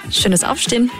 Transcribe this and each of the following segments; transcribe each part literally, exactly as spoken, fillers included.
Schönes Aufstehen.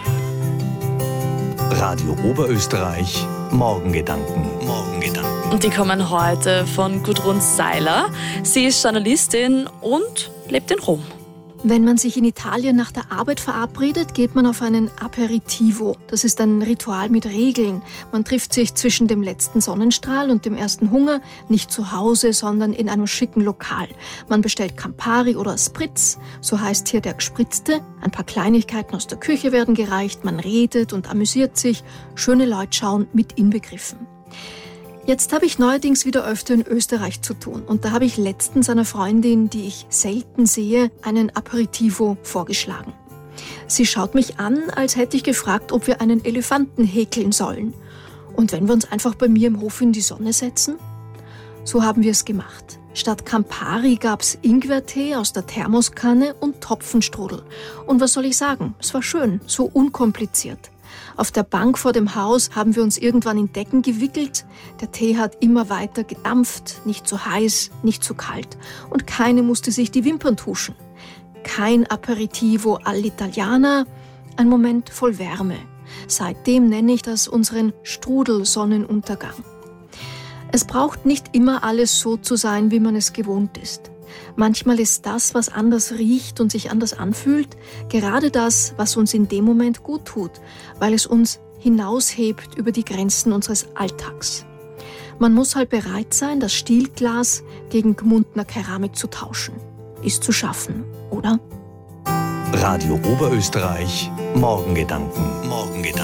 Radio Oberösterreich, Morgengedanken. Morgengedanken. Und die kommen heute von Gudrun Seiler. Sie ist Journalistin und lebt in Rom. Wenn man sich in Italien nach der Arbeit verabredet, geht man auf einen Aperitivo. Das ist ein Ritual mit Regeln. Man trifft sich zwischen dem letzten Sonnenstrahl und dem ersten Hunger, nicht zu Hause, sondern in einem schicken Lokal. Man bestellt Campari oder Spritz, so heißt hier der Gespritzte. Ein paar Kleinigkeiten aus der Küche werden gereicht, man redet und amüsiert sich. Schöne Leute schauen mit inbegriffen. Jetzt habe ich neuerdings wieder öfter in Österreich zu tun und da habe ich letztens einer Freundin, die ich selten sehe, einen Aperitivo vorgeschlagen. Sie schaut mich an, als hätte ich gefragt, ob wir einen Elefanten häkeln sollen. Und wenn wir uns einfach bei mir im Hof in die Sonne setzen? So haben wir es gemacht. Statt Campari gab's Ingwertee aus der Thermoskanne und Topfenstrudel. Und was soll ich sagen? Es war schön, so unkompliziert. Auf der Bank vor dem Haus haben wir uns irgendwann in Decken gewickelt. Der Tee hat immer weiter gedampft, nicht zu heiß, nicht zu kalt. Und keine musste sich die Wimpern tuschen. Kein Aperitivo all'Italiana, ein Moment voll Wärme. Seitdem nenne ich das unseren Strudelsonnenuntergang. Es braucht nicht immer alles so zu sein, wie man es gewohnt ist. Manchmal ist das, was anders riecht und sich anders anfühlt, gerade das, was uns in dem Moment gut tut, weil es uns hinaushebt über die Grenzen unseres Alltags. Man muss halt bereit sein, das Stielglas gegen Gmundner Keramik zu tauschen. Ist zu schaffen, oder? Radio Oberösterreich, Morgengedanken. Morgengedanken.